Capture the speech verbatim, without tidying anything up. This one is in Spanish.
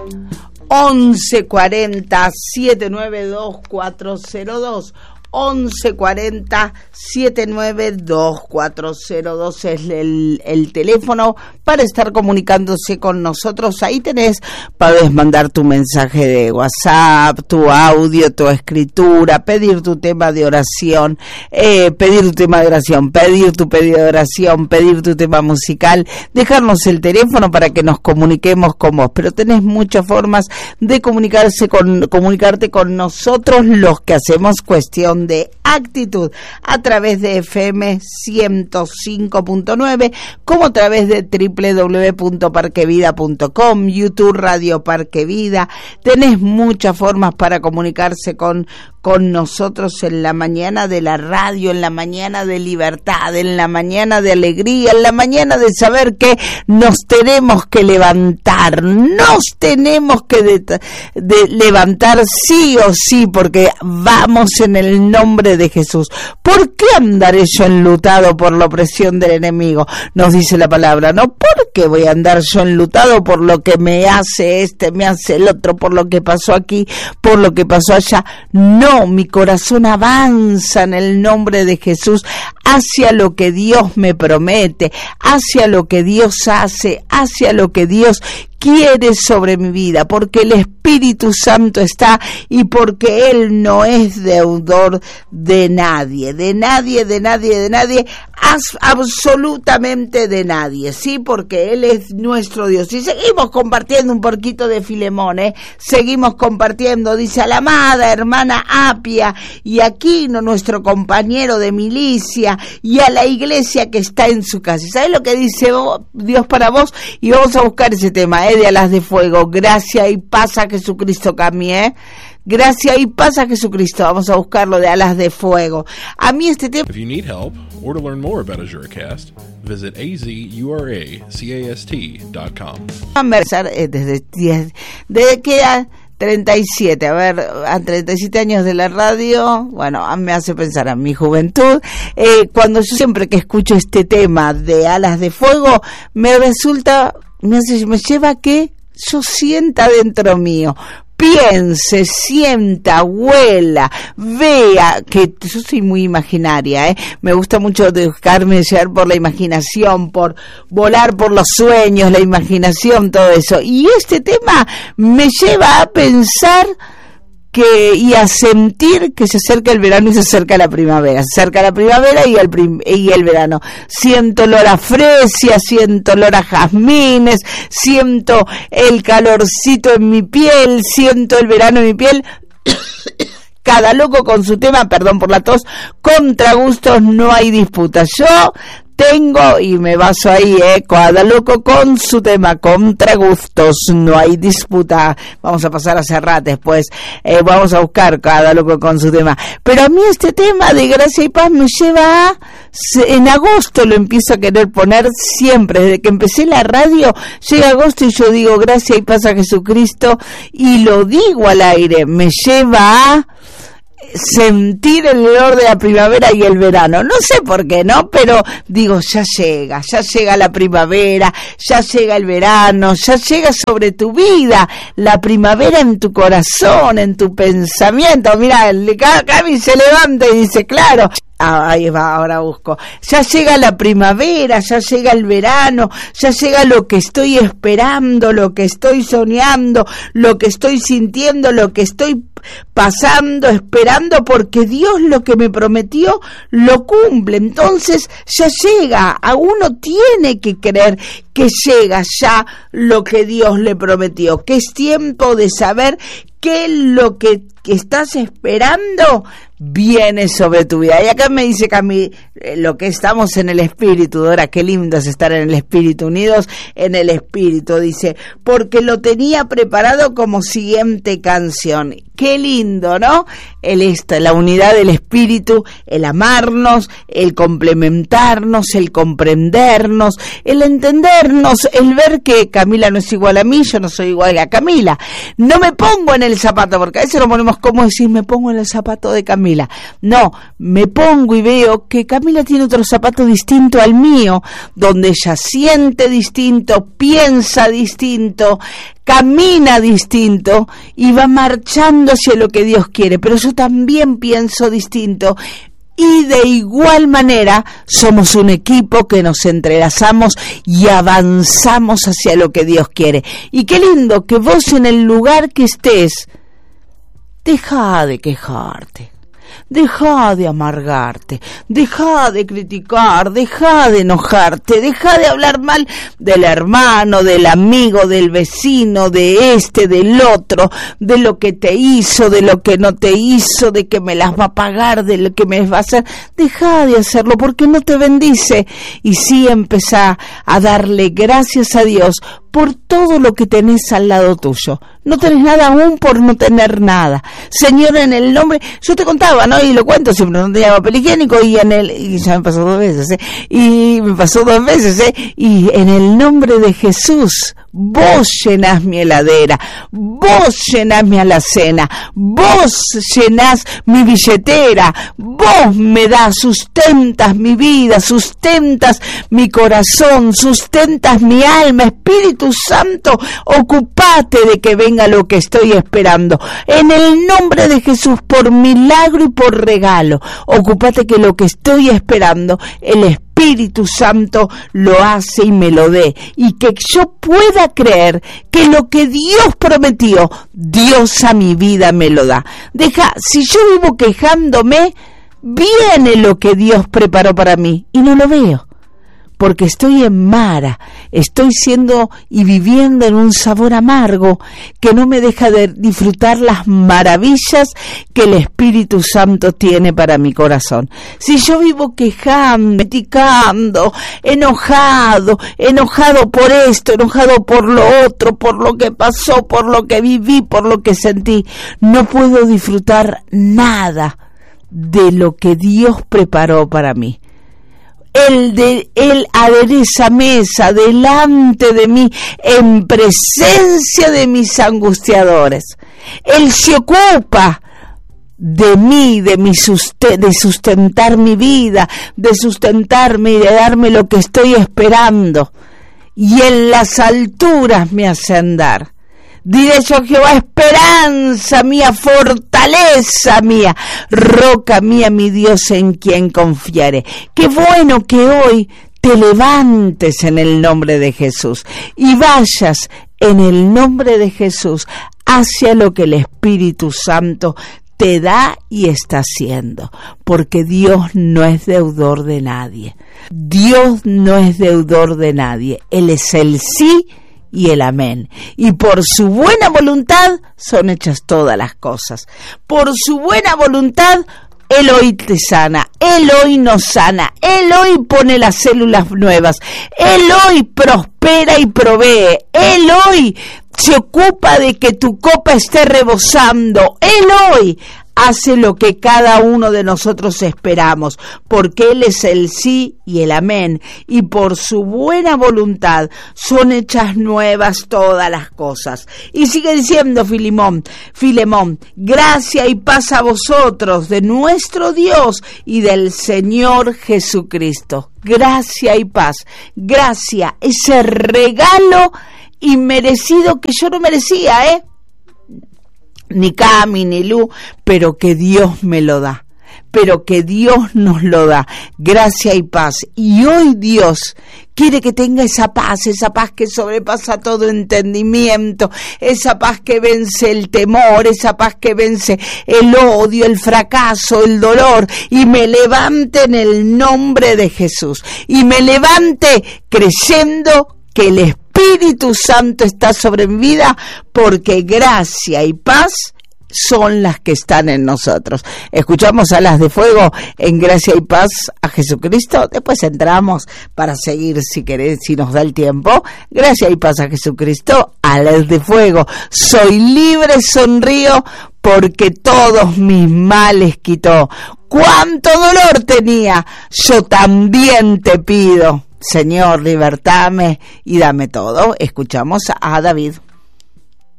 once cuarenta, setecientos noventa y dos, cuatrocientos dos. once cuarenta, setecientos noventa y dos, cuatrocientos dos es el, el teléfono para estar comunicándose con nosotros. Ahí tenés, podés mandar tu mensaje de WhatsApp, tu audio, tu escritura, pedir tu tema de oración, eh, pedir tu tema de oración, pedir tu pedido de oración, pedir tu tema musical, dejarnos el teléfono para que nos comuniquemos con vos. Pero tenés muchas formas de comunicarse con, comunicarte con nosotros, los que hacemos cuestión de actitud, a través de F M ciento cinco punto nueve, como a través de doble u doble u doble u punto parque vida punto com, YouTube Radio Parque Vida. Tenés muchas formas para comunicarse con con nosotros en la mañana de la radio, en la mañana de libertad, en la mañana de alegría, en la mañana de saber que nos tenemos que levantar, nos tenemos que de, de levantar sí o sí, porque vamos en el nombre de Jesús. ¿Por qué andaré yo enlutado por la opresión del enemigo? Nos dice la palabra, ¿no? ¿Por qué voy a andar yo enlutado por lo que me hace este, me hace el otro, por lo que pasó aquí, por lo que pasó allá? No. Mi corazón avanza en el nombre de Jesús hacia lo que Dios me promete, hacia lo que Dios hace, hacia lo que Dios quiere sobre mi vida, porque el Espíritu Santo está y porque Él no es deudor de nadie, de nadie, de nadie, de nadie, absolutamente de nadie, ¿sí? Porque Él es nuestro Dios. Y seguimos compartiendo un poquito de Filemón, ¿eh? Seguimos compartiendo, dice a la amada hermana Apia, y Aquino, nuestro compañero de milicia, y a la iglesia que está en su casa. ¿Sabes lo que dice Dios para vos? Y vamos a buscar ese tema, ¿eh? De Alas de Fuego. Gracia y paz a Jesucristo, Cami, ¿eh? Gracia y paz a Jesucristo. Vamos a buscarlo de Alas de Fuego. A mí este tema... If you need help or to learn more about AzuraCast, visit a z u r a c a s t dot com. Desde, desde que... treinta y siete, a ver, a treinta y siete años de la radio, bueno, me hace pensar en mi juventud. Eh, cuando yo siempre que escucho este tema de Alas de Fuego, me resulta, me, hace, me lleva a que yo sienta dentro mío, piense, sienta, huela, vea, que yo soy muy imaginaria, ¿eh? Me gusta mucho dejarme llevar por la imaginación, por volar por los sueños, la imaginación, todo eso. Y este tema me lleva a pensar que y a sentir que se acerca el verano y se acerca la primavera, se acerca la primavera y el prim, y el verano. Siento olor a fresia, siento olor a jazmines, siento el calorcito en mi piel, siento el verano en mi piel. Cada loco con su tema, perdón por la tos, contra gustos no hay disputa. Yo tengo, y me baso ahí, eh, cada loco con su tema, contra gustos no hay disputa. Vamos a pasar a Serrat después, eh, vamos a buscar cada loco con su tema. Pero a mí este tema de Gracia y Paz me lleva a, en agosto lo empiezo a querer poner siempre, desde que empecé la radio, llega agosto y yo digo Gracia y Paz a Jesucristo, y lo digo al aire, me lleva a sentir el olor de la primavera y el verano. No sé por qué, ¿no? Pero digo, ya llega, ya llega la primavera, ya llega el verano, ya llega sobre tu vida la primavera en tu corazón, en tu pensamiento. Mira, Cami se levanta y dice, claro. Ah, ahí va, ahora busco. Ya llega la primavera, ya llega el verano, ya llega lo que estoy esperando, lo que estoy soñando, lo que estoy sintiendo, lo que estoy pasando, esperando, porque Dios lo que me prometió lo cumple. Entonces ya llega, a uno tiene que creer que llega ya lo que Dios le prometió, que es tiempo de saber que lo que, que estás esperando viene sobre tu vida. Y acá me dice Cami, eh, lo que estamos en el espíritu, Dora, qué lindo es estar en el espíritu, unidos en el espíritu, dice, porque lo tenía preparado como siguiente canción. Qué lindo, ¿no? El esta, la unidad del espíritu, el amarnos, el complementarnos, el comprendernos, el entendernos, el ver que Camila no es igual a mí, yo no soy igual a Camila. No me pongo en el zapato, porque a veces nos ponemos decimos, ¿cómo decir? Me pongo en el zapato de Camila. No, me pongo y veo que Camila tiene otro zapato distinto al mío, donde ella siente distinto, piensa distinto, camina distinto y va marchando hacia lo que Dios quiere. Pero yo también pienso distinto. Y de igual manera somos un equipo que nos entrelazamos y avanzamos hacia lo que Dios quiere. Y qué lindo que vos, en el lugar que estés, deja de quejarte, deja de amargarte, deja de criticar, deja de enojarte, deja de hablar mal del hermano, del amigo, del vecino, de este, del otro, de lo que te hizo, de lo que no te hizo, de que me las va a pagar, de lo que me va a hacer. Deja de hacerlo porque no te bendice. Y sí, empezá a darle gracias a Dios por todo lo que tenés al lado tuyo. No tenés nada aún por no tener nada. Señor, en el nombre, yo te contaba, ¿no? Y lo cuento siempre, no tenía papel higiénico, y en el, y ya me pasó dos veces, ¿eh? Y me pasó dos veces, ¿eh? Y en el nombre de Jesús, vos llenás mi heladera, vos llenás mi alacena, vos llenás mi billetera, vos me das, sustentas mi vida, sustentas mi corazón, sustentas mi alma. Espíritu Santo, ocupate de que venga lo que estoy esperando. En el nombre de Jesús, por milagro y por regalo, ocupate que lo que estoy esperando, el Espíritu Santo lo hace y me lo dé, y que yo pueda creer que lo que Dios prometió, Dios a mi vida me lo da. Deja, si yo vivo quejándome, viene lo que Dios preparó para mí y no lo veo, porque estoy en mara, estoy siendo y viviendo en un sabor amargo que no me deja de disfrutar las maravillas que el Espíritu Santo tiene para mi corazón. Si yo vivo quejando, criticando, enojado, enojado por esto, enojado por lo otro, por lo que pasó, por lo que viví, por lo que sentí, no puedo disfrutar nada de lo que Dios preparó para mí. Él, de, él adereza mesa delante de mí en presencia de mis angustiadores. Él se ocupa de mí, de, mi susten- de sustentar mi vida, de sustentarme y de darme lo que estoy esperando. Y en las alturas me hace andar. Diré yo, Jehová, esperanza mía, fortaleza mía, roca mía, mi Dios en quien confiaré. Qué bueno que hoy te levantes en el nombre de Jesús y vayas en el nombre de Jesús hacia lo que el Espíritu Santo te da y está haciendo, porque Dios no es deudor de nadie. Dios no es deudor de nadie. Él es el sí y el amén, y por su buena voluntad son hechas todas las cosas. Por su buena voluntad Él hoy te sana, Él hoy nos sana, Él hoy pone las células nuevas, Él hoy prospera y provee, Él hoy se ocupa de que tu copa esté rebosando, Él hoy hace lo que cada uno de nosotros esperamos, porque Él es el sí y el amén, y por su buena voluntad son hechas nuevas todas las cosas. Y sigue diciendo Filemón, Filemón, gracia y paz a vosotros, de nuestro Dios y del Señor Jesucristo. Gracia y paz, gracia, ese regalo inmerecido que yo no merecía, ¿eh? Ni Cami, ni Lu, pero que Dios me lo da, pero que Dios nos lo da, gracia y paz. Y hoy Dios quiere que tenga esa paz, esa paz que sobrepasa todo entendimiento, esa paz que vence el temor, esa paz que vence el odio, el fracaso, el dolor, y me levante en el nombre de Jesús, y me levante creyendo que el Espíritu Espíritu Santo está sobre mi vida, porque gracia y paz son las que están en nosotros. Escuchamos Alas de Fuego en Gracia y Paz a Jesucristo. Después entramos para seguir, si querés, si nos da el tiempo. Gracia y Paz a Jesucristo, Alas de Fuego. Soy libre, sonrío, porque todos mis males quitó. Cuánto dolor tenía, yo también te pido. Señor, libertame y dame todo. Escuchamos a David.